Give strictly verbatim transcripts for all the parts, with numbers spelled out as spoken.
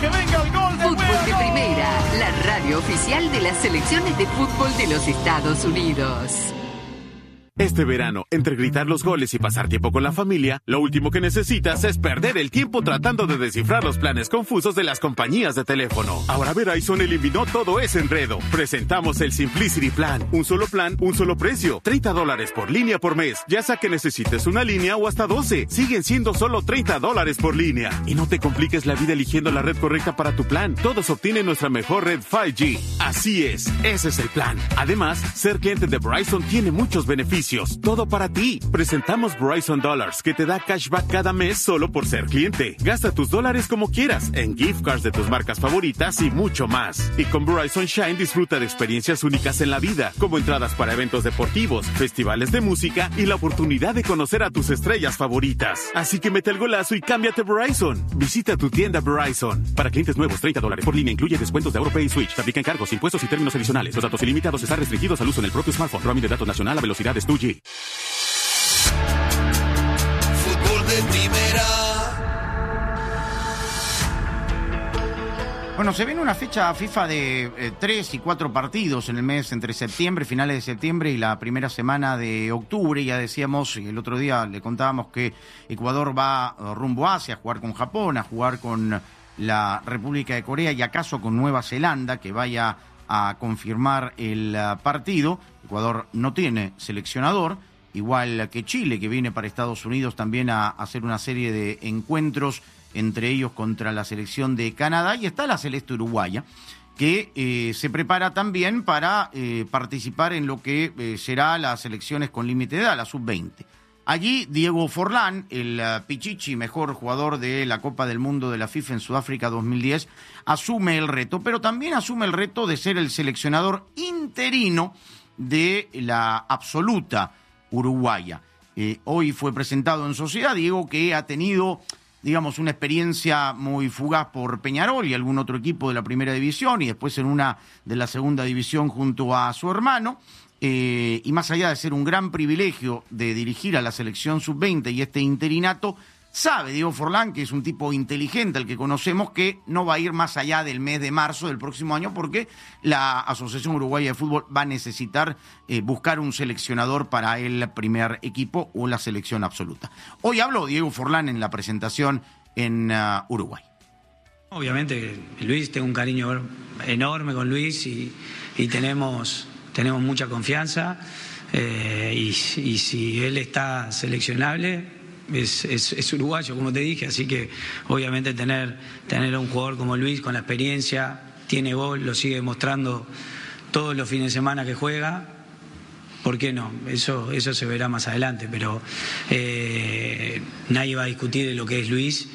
que venga el gol de Fútbol de Primera, la radio oficial de las selecciones de fútbol de los Estados Unidos. Este verano, entre gritar los goles y pasar tiempo con la familia, lo último que necesitas es perder el tiempo tratando de descifrar los planes confusos de las compañías de teléfono. Ahora Verizon eliminó todo ese enredo. Presentamos el Simplicity Plan. Un solo plan, un solo precio. treinta dólares por línea por mes. Ya sea que necesites una línea o hasta doce. Siguen siendo solo treinta dólares por línea. Y no te compliques la vida eligiendo la red correcta para tu plan. Todos obtienen nuestra mejor red cinco G. Así es, ese es el plan. Además, ser cliente de Verizon tiene muchos beneficios. Todo para ti. Presentamos Verizon Dollars, que te da cashback cada mes solo por ser cliente. Gasta tus dólares como quieras, en gift cards de tus marcas favoritas y mucho más. Y con Verizon Shine disfruta de experiencias únicas en la vida, como entradas para eventos deportivos, festivales de música y la oportunidad de conocer a tus estrellas favoritas. Así que mete el golazo y cámbiate Verizon. Visita tu tienda Verizon. Para clientes nuevos, treinta dólares por línea, incluye descuentos de AuroPay y Switch. Te aplican cargos, impuestos y términos adicionales. Los datos ilimitados están restringidos al uso en el propio smartphone. Roaming de datos nacional a velocidades dos G. Fútbol de Primera. Bueno, se viene una fecha FIFA de eh, tres y cuatro partidos en el mes entre septiembre, finales de septiembre y la primera semana de octubre. Ya decíamos, el otro día le contábamos que Ecuador va rumbo a Asia a jugar con Japón, a jugar con la República de Corea y acaso con Nueva Zelanda, que vaya a confirmar el uh, partido. Ecuador no tiene seleccionador, igual que Chile, que viene para Estados Unidos también a, a hacer una serie de encuentros, entre ellos contra la selección de Canadá, y está la celeste uruguaya, que eh, se prepara también para eh, participar en lo que eh, será las selecciones con límite de edad, la sub veinte. Allí Diego Forlán, el uh, Pichichi, mejor jugador de la Copa del Mundo de la FIFA en Sudáfrica dos mil diez, asume el reto, pero también asume el reto de ser el seleccionador interino de la absoluta uruguaya. Eh, hoy fue presentado en sociedad Diego, que ha tenido, digamos, una experiencia muy fugaz por Peñarol y algún otro equipo de la primera división, y después en una de la segunda división junto a su hermano. Eh, y más allá de ser un gran privilegio de dirigir a la selección sub veinte y este interinato, sabe Diego Forlán, que es un tipo inteligente, el que conocemos, que no va a ir más allá del mes de marzo del próximo año, porque la Asociación Uruguaya de Fútbol va a necesitar eh, buscar un seleccionador para el primer equipo o la selección absoluta. Hoy habló Diego Forlán en la presentación en uh, Uruguay. Obviamente Luis, tengo un cariño enorme con Luis y, y tenemos... Tenemos mucha confianza eh, y, y si él está seleccionable es, es, es uruguayo, como te dije, así que obviamente tener, tener a un jugador como Luis con la experiencia, tiene gol, lo sigue demostrando todos los fines de semana que juega, ¿por qué no? Eso, eso se verá más adelante, pero eh, nadie va a discutir de lo que es Luis.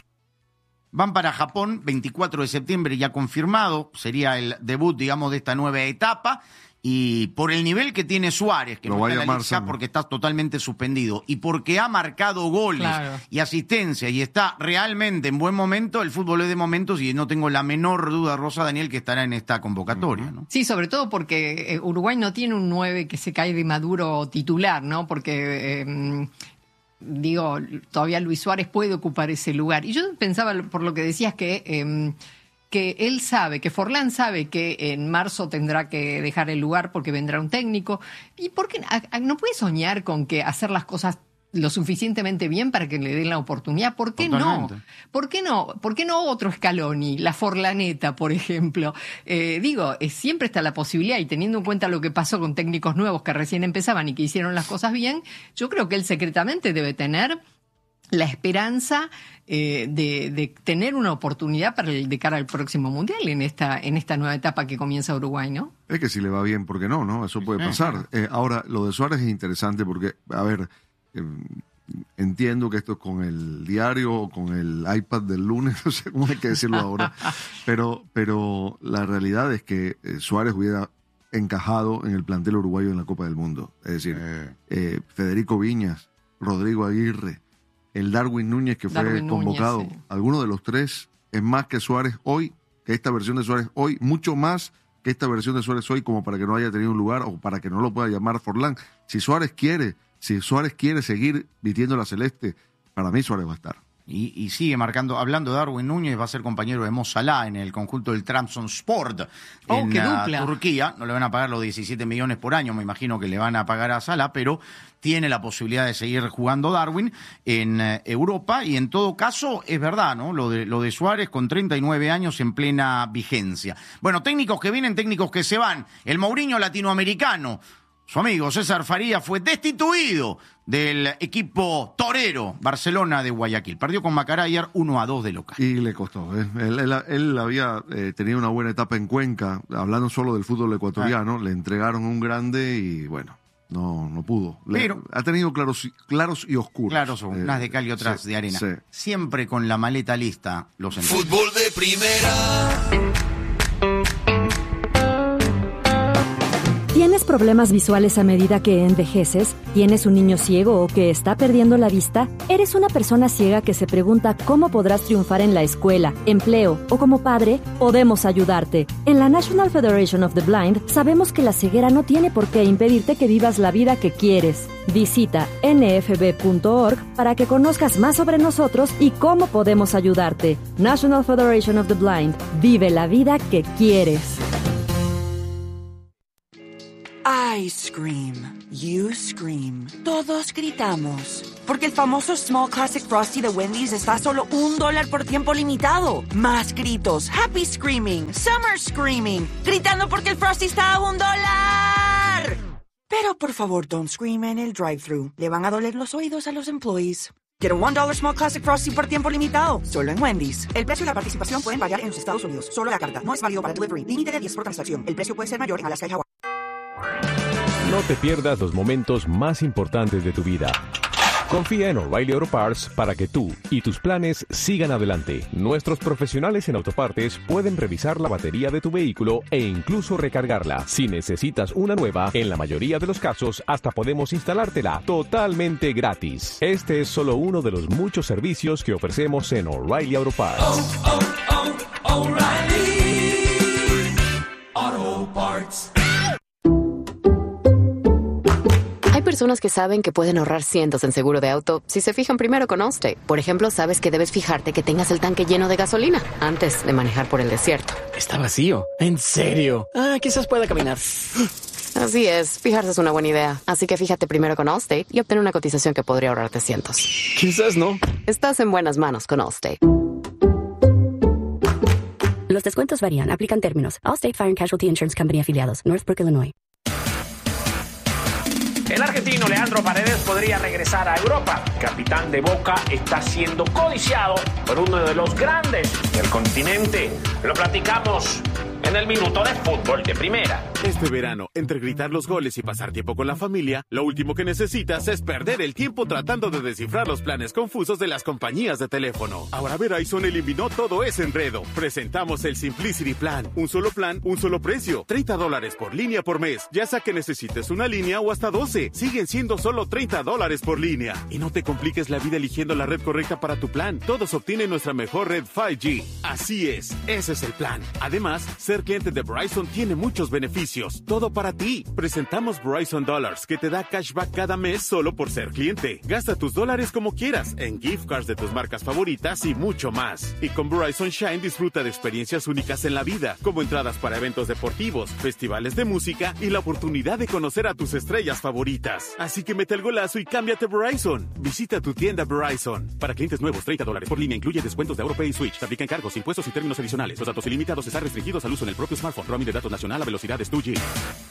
Van para Japón, veinticuatro de septiembre ya confirmado, sería el debut, digamos, de esta nueva etapa. Y por el nivel que tiene Suárez, que Lo no va a está en la llamar lista porque está totalmente suspendido, y porque ha marcado goles Claro. y asistencia y está realmente en buen momento, el fútbol es de momentos y no tengo la menor duda, Rosa Daniel, que estará en esta convocatoria, ¿no? Sí, sobre todo porque eh, Uruguay no tiene un nueve que se cae de Maduro titular, ¿no? Porque... Eh, digo, todavía Luis Suárez puede ocupar ese lugar. Y yo pensaba, por lo que decías, que... Eh, que él sabe, que Forlán sabe que en marzo tendrá que dejar el lugar porque vendrá un técnico. ¿Y por qué no puede soñar con que hacer las cosas lo suficientemente bien para que le den la oportunidad? ¿Por qué Totalmente. no? ¿Por qué no? ¿Por qué no otro Scaloni, la Forlaneta, por ejemplo? Eh, digo, eh, siempre está la posibilidad, y teniendo en cuenta lo que pasó con técnicos nuevos que recién empezaban y que hicieron las cosas bien, yo creo que él secretamente debe tener la esperanza eh, de, de tener una oportunidad para el, de cara al próximo Mundial en esta en esta nueva etapa que comienza Uruguay, ¿no? Es que si le va bien, ¿por qué no? no? Eso puede pasar. Eh, ahora, lo de Suárez es interesante porque, a ver, eh, entiendo que esto es con el diario o con el iPad del lunes, no sé cómo hay que decirlo ahora, pero, pero la realidad es que eh, Suárez hubiera encajado en el plantel uruguayo en la Copa del Mundo. Es decir, eh. Eh, Federico Viñas, Rodrigo Aguirre, el Darwin Núñez que fue Darwin convocado, Núñez, sí. Alguno de los tres es más que Suárez hoy, que esta versión de Suárez hoy, mucho más que esta versión de Suárez hoy, como para que no haya tenido un lugar o para que no lo pueda llamar Forlán. Si Suárez quiere, si Suárez quiere seguir vistiendo la celeste, para mí Suárez va a estar. y, y sigue marcando. Hablando de Darwin Núñez, va a ser compañero de Mo Salah en el conjunto del Trabzonspor oh, en qué uh, dupla. Turquía. No le van a pagar los diecisiete millones por año, me imagino que le van a pagar a Salah, pero tiene la posibilidad de seguir jugando Darwin en uh, Europa, y en todo caso es verdad, ¿no? Lo de, lo de Suárez con treinta y nueve años en plena vigencia. Bueno, técnicos que vienen, técnicos que se van. El Mourinho latinoamericano, su amigo César Faría, fue destituido del equipo torero Barcelona de Guayaquil. Perdió con Macará ayer uno a dos de local. Y le costó. ¿eh? Él, él, él había eh, tenido una buena etapa en Cuenca, hablando solo del fútbol ecuatoriano. Ah. Le entregaron un grande y bueno, no, no pudo. Pero le, ha tenido claros, claros y oscuros. Claros, eh, unas de cal y otras sí, de arena. Sí. Siempre con la maleta lista los entrenadores. Fútbol de primera. ¿Tienes problemas visuales a medida que envejeces? ¿Tienes un niño ciego o que está perdiendo la vista? ¿Eres una persona ciega que se pregunta cómo podrás triunfar en la escuela, empleo o como padre? Podemos ayudarte. En la National Federation of the Blind sabemos que la ceguera no tiene por qué impedirte que vivas la vida que quieres. Visita ene efe be punto org para que conozcas más sobre nosotros y cómo podemos ayudarte. National Federation of the Blind. Vive la vida que quieres. I scream, you scream, todos gritamos. Porque el famoso Small Classic Frosty de Wendy's está a solo un dólar por tiempo limitado. Más gritos, happy screaming, summer screaming, gritando porque el Frosty está a un dólar. Pero por favor, don't scream en el drive-thru. Le van a doler los oídos a los employees. Get a one dollar Small Classic Frosty por tiempo limitado, solo en Wendy's. El precio y la participación pueden variar en los Estados Unidos. Solo la carta. No es válido para delivery. Límite de diez por transacción. El precio puede ser mayor en Alaska y Hawái. No te pierdas los momentos más importantes de tu vida. Confía en O'Reilly Auto Parts para que tú y tus planes sigan adelante. Nuestros profesionales en autopartes pueden revisar la batería de tu vehículo e incluso recargarla. Si necesitas una nueva, en la mayoría de los casos hasta podemos instalártela totalmente gratis. Este es solo uno de los muchos servicios que ofrecemos en O'Reilly Auto Parts. Oh, oh, oh, O'Reilly Auto Parts. Hay personas que saben que pueden ahorrar cientos en seguro de auto si se fijan primero con Allstate. Por ejemplo, sabes que debes fijarte que tengas el tanque lleno de gasolina antes de manejar por el desierto. Está vacío. ¿En serio? Ah, quizás pueda caminar. Así es, fijarse es una buena idea. Así que fíjate primero con Allstate y obtén una cotización que podría ahorrarte cientos. Quizás no. Estás en buenas manos con Allstate. Los descuentos varían. Aplican términos. Allstate Fire and Casualty Insurance Company afiliados. Northbrook, Illinois. El argentino Leandro Paredes podría regresar a Europa. El capitán de Boca está siendo codiciado por uno de los grandes del continente. Lo platicamos en el minuto de fútbol de primera. Este verano, entre gritar los goles y pasar tiempo con la familia, lo último que necesitas es perder el tiempo tratando de descifrar los planes confusos de las compañías de teléfono. Ahora Verizon eliminó todo ese enredo. Presentamos el Simplicity Plan. Un solo plan, un solo precio. treinta dólares por línea por mes. Ya sea que necesites una línea o hasta doce. Siguen siendo solo treinta dólares por línea. Y no te compliques la vida eligiendo la red correcta para tu plan. Todos obtienen nuestra mejor red cinco G. Así es, ese es el plan. Además, ser cliente de Verizon tiene muchos beneficios. Todo para ti. Presentamos Verizon Dollars, que te da cashback cada mes solo por ser cliente. Gasta tus dólares como quieras, en gift cards de tus marcas favoritas y mucho más. Y con Verizon Shine disfruta de experiencias únicas en la vida, como entradas para eventos deportivos, festivales de música y la oportunidad de conocer a tus estrellas favoritas. Así que mete el golazo y cámbiate a Verizon. Visita tu tienda Verizon. Para clientes nuevos, treinta dólares por línea incluye descuentos de AuroPay y Switch. Se aplican cargos, impuestos y términos adicionales. Los datos ilimitados están restringidos al uso en el propio smartphone. Roaming de datos nacional a velocidades dos G.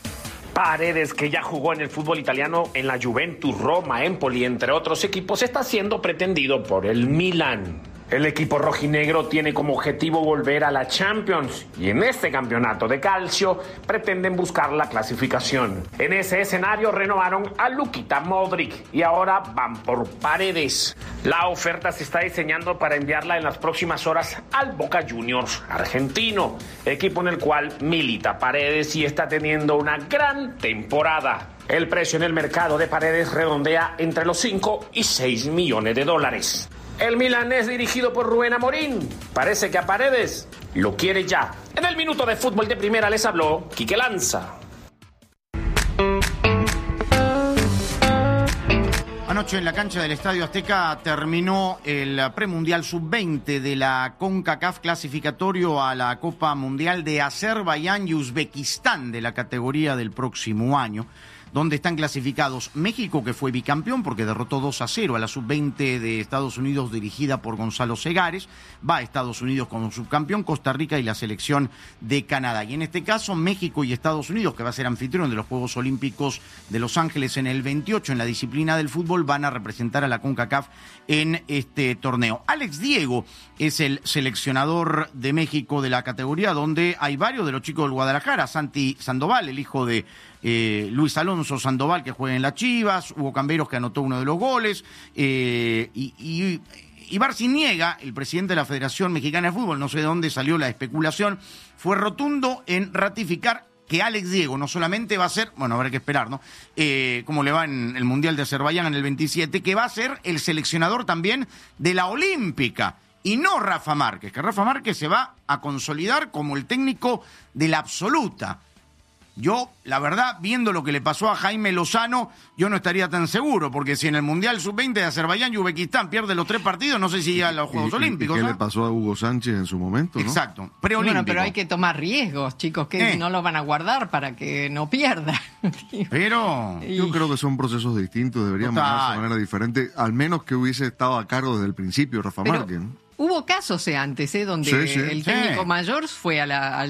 Paredes, que ya jugó en el fútbol italiano en la Juventus, Roma, Empoli, entre otros equipos, está siendo pretendido por el Milan. El equipo rojinegro tiene como objetivo volver a la Champions y en este campeonato de calcio pretenden buscar la clasificación. En ese escenario renovaron a Luka Modric y ahora van por Paredes. La oferta se está diseñando para enviarla en las próximas horas al Boca Juniors argentino, equipo en el cual milita Paredes y está teniendo una gran temporada. El precio en el mercado de Paredes redondea entre los cinco y seis millones de dólares. El Milan es dirigido por Rubén Amorín. Parece que a Paredes lo quiere ya. En el minuto de fútbol de primera les habló Quique Lanza. Anoche en la cancha del Estadio Azteca terminó el premundial sub veinte de la CONCACAF clasificatorio a la Copa Mundial de Azerbaiyán y Uzbekistán de la categoría del próximo año, donde están clasificados México, que fue bicampeón porque derrotó dos a cero a la sub veinte de Estados Unidos dirigida por Gonzalo Segares, va a Estados Unidos como subcampeón, Costa Rica y la selección de Canadá. Y en este caso México y Estados Unidos, que va a ser anfitrión de los Juegos Olímpicos de Los Ángeles en el veintiocho en la disciplina del fútbol, van a representar a la CONCACAF en este torneo. Alex Diego es el seleccionador de México de la categoría, donde hay varios de los chicos del Guadalajara, Santi Sandoval, el hijo de Eh, Luis Alonso Sandoval, que juega en las Chivas, Hugo Camberos, que anotó uno de los goles, eh, y, y, y Barciniega, el presidente de la Federación Mexicana de Fútbol, no sé de dónde salió la especulación, fue rotundo en ratificar que Alex Diego no solamente va a ser, bueno, habrá que esperar, ¿no? Eh, como le va en el Mundial de Azerbaiyán en el veintisiete, que va a ser el seleccionador también de la Olímpica, y no Rafa Márquez, que Rafa Márquez se va a consolidar como el técnico de la absoluta. Yo, la verdad, viendo lo que le pasó a Jaime Lozano, yo no estaría tan seguro, porque si en el Mundial sub veinte de Azerbaiyán y Uzbekistán pierde los tres partidos, no sé si llega a los Juegos y, Olímpicos. ¿Y qué ¿no? le pasó a Hugo Sánchez en su momento, ¿no? Exacto, preolímpico. Bueno, pero hay que tomar riesgos, chicos, que eh. no lo van a guardar para que no pierda. Pero yo y... creo que son procesos distintos, deberían manejarse de manera diferente, al menos que hubiese estado a cargo desde el principio Rafa pero... Márquez, ¿no? Hubo casos antes, ¿eh? Donde sí, sí. el técnico sí. mayor fue a la, a